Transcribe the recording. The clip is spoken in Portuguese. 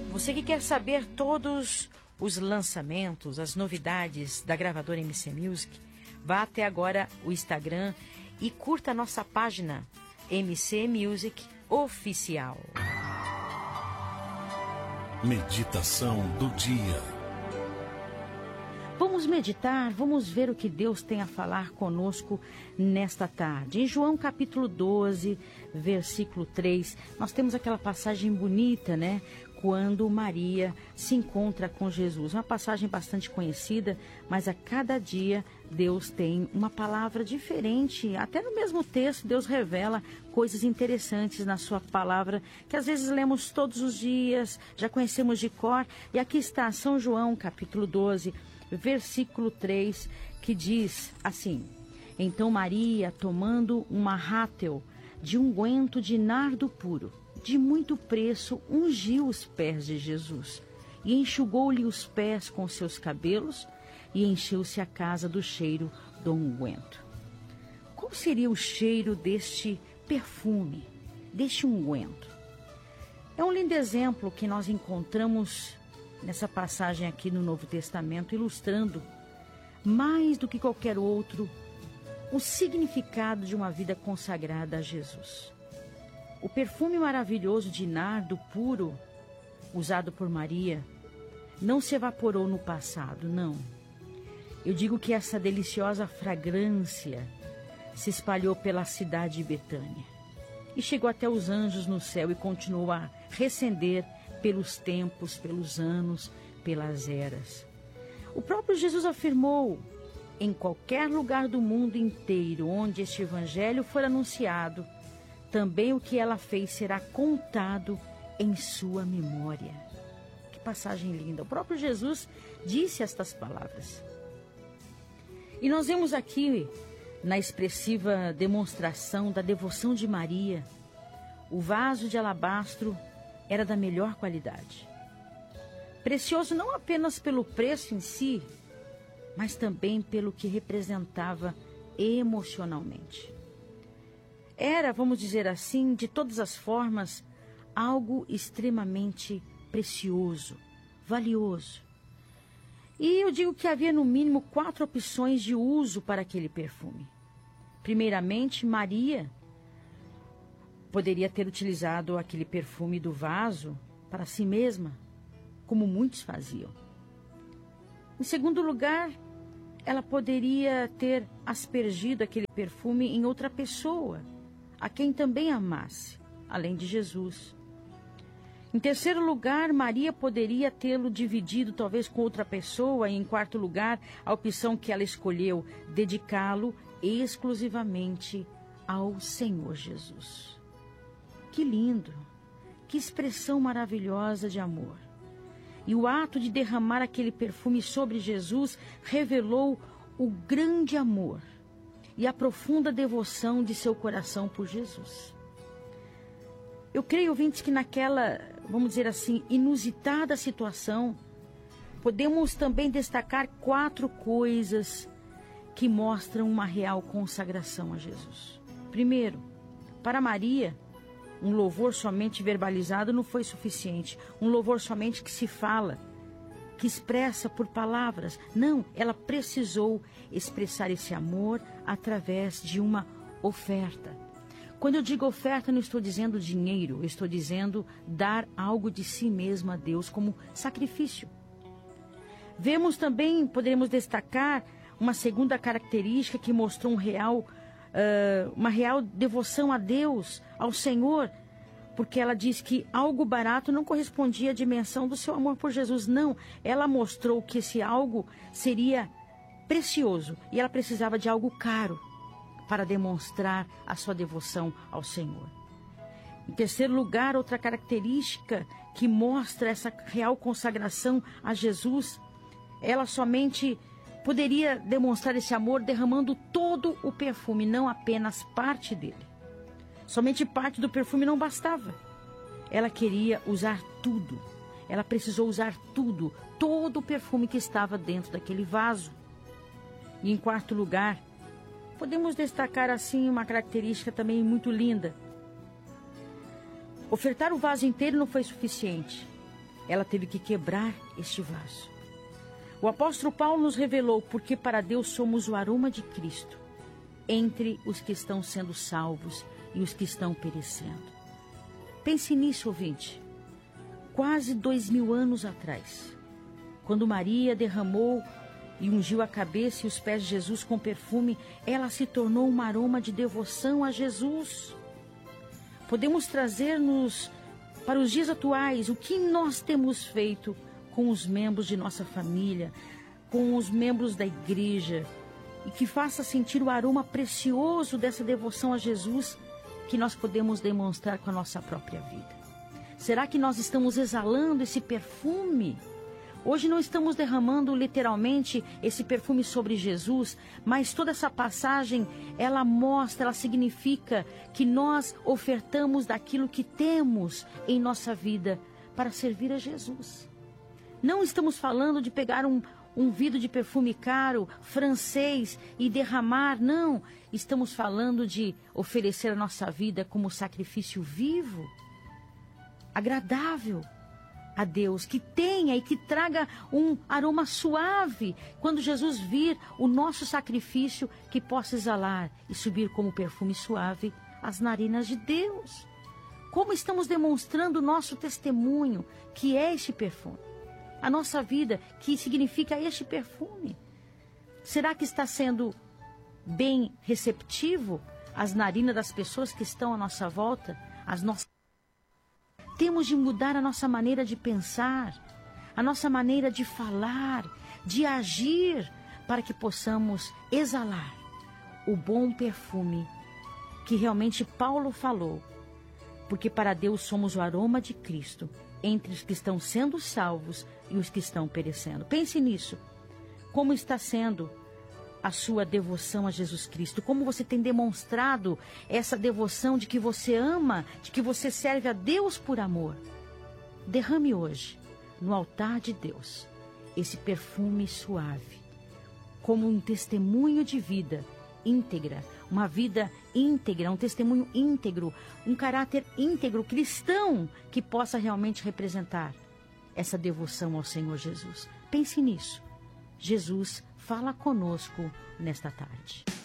Você que quer saber todos os lançamentos, as novidades da gravadora MC Music, vá até agora o Instagram e curta a nossa página MC Music Oficial. Meditação do dia. Vamos meditar, vamos ver o que Deus tem a falar conosco nesta tarde. Em João capítulo 12, versículo 3, nós temos aquela passagem bonita, né? Quando Maria se encontra com Jesus. Uma passagem bastante conhecida, mas a cada dia Deus tem uma palavra diferente. Até no mesmo texto, Deus revela coisas interessantes na sua palavra, que às vezes lemos todos os dias, já conhecemos de cor. E aqui está São João, capítulo 12, versículo 3, que diz assim: Então Maria, tomando uma rátel de unguento de nardo puro, de muito preço, ungiu os pés de Jesus e enxugou-lhe os pés com seus cabelos e encheu-se a casa do cheiro do unguento. Qual seria o cheiro deste perfume, deste unguento? É um lindo exemplo que nós encontramos nessa passagem aqui no Novo Testamento, ilustrando mais do que qualquer outro o significado de uma vida consagrada a Jesus. O perfume maravilhoso de nardo puro, usado por Maria, não se evaporou no passado, não. Eu digo que essa deliciosa fragrância se espalhou pela cidade de Betânia e chegou até os anjos no céu e continuou a recender pelos tempos, pelos anos, pelas eras. O próprio Jesus afirmou: em qualquer lugar do mundo inteiro onde este evangelho for anunciado, também o que ela fez será contado em sua memória. Que passagem linda! O próprio Jesus disse estas palavras. E nós vemos aqui, na expressiva demonstração da devoção de Maria, o vaso de alabastro era da melhor qualidade. Precioso não apenas pelo preço em si, mas também pelo que representava emocionalmente. Era, vamos dizer assim, de todas as formas, algo extremamente precioso, valioso. E eu digo que havia no mínimo 4 opções de uso para aquele perfume. Primeiramente, Maria poderia ter utilizado aquele perfume do vaso para si mesma, como muitos faziam. Em segundo lugar, ela poderia ter aspergido aquele perfume em outra pessoa, a quem também amasse, além de Jesus. Em terceiro lugar, Maria poderia tê-lo dividido talvez com outra pessoa. E em quarto lugar, a opção que ela escolheu, dedicá-lo exclusivamente ao Senhor Jesus. Que lindo! Que expressão maravilhosa de amor! E o ato de derramar aquele perfume sobre Jesus revelou o grande amor e a profunda devoção de seu coração por Jesus. Eu creio, ouvintes, que naquela, vamos dizer assim, inusitada situação, podemos também destacar 4 coisas que mostram uma real consagração a Jesus. Primeiro, para Maria, um louvor somente verbalizado não foi suficiente. Um louvor somente que se fala, que expressa por palavras. Não, ela precisou expressar esse amor através de uma oferta. Quando eu digo oferta, não estou dizendo dinheiro, eu estou dizendo dar algo de si mesma a Deus como sacrifício. Vemos também, poderemos destacar, uma segunda característica que mostrou uma real devoção a Deus, ao Senhor, porque ela diz que algo barato não correspondia à dimensão do seu amor por Jesus. Não, ela mostrou que esse algo seria precioso e ela precisava de algo caro para demonstrar a sua devoção ao Senhor. Em terceiro lugar, outra característica que mostra essa real consagração a Jesus, ela somente poderia demonstrar esse amor derramando todo o perfume, não apenas parte dele. Somente parte do perfume não bastava. Ela queria usar tudo. Ela precisou usar tudo, todo o perfume que estava dentro daquele vaso. E em quarto lugar, podemos destacar assim uma característica também muito linda. Ofertar o vaso inteiro não foi suficiente. ela teve que quebrar este vaso. O apóstolo Paulo nos revelou porque para Deus somos o aroma de Cristo entre os que estão sendo salvos e os que estão perecendo. Pense nisso, ouvinte. Quase 2000 anos atrás, quando Maria derramou e ungiu a cabeça e os pés de Jesus com perfume, ela se tornou um aroma de devoção a Jesus. Podemos trazer-nos para os dias atuais o que nós temos feito com os membros de nossa família, com os membros da igreja, e que faça sentir o aroma precioso dessa devoção a Jesus que nós podemos demonstrar com a nossa própria vida. Será que nós estamos exalando esse perfume? Hoje não estamos derramando literalmente esse perfume sobre Jesus, mas toda essa passagem, ela mostra, ela significa que nós ofertamos daquilo que temos em nossa vida para servir a Jesus. Não estamos falando de pegar um vidro de perfume caro, francês, e derramar, não. Estamos falando de oferecer a nossa vida como sacrifício vivo, agradável a Deus, que tenha e que traga um aroma suave. Quando Jesus vir o nosso sacrifício, que possa exalar e subir como perfume suave às narinas de Deus. Como estamos demonstrando o nosso testemunho, que é este perfume? A nossa vida, que significa este perfume. Será que está sendo bem receptivo às narinas das pessoas que estão à nossa volta? Temos de mudar a nossa maneira de pensar, a nossa maneira de falar, de agir, para que possamos exalar o bom perfume que realmente Paulo falou. Porque para Deus somos o aroma de Cristo entre os que estão sendo salvos e os que estão perecendo. Pense nisso. Como está sendo a sua devoção a Jesus Cristo? Como você tem demonstrado essa devoção de que você ama, de que você serve a Deus por amor? Derrame hoje, no altar de Deus, esse perfume suave, como um testemunho de vida íntegra, uma vida íntegra, um testemunho íntegro, um caráter íntegro cristão que possa realmente representar essa devoção ao Senhor Jesus. Pense nisso. Jesus fala conosco nesta tarde.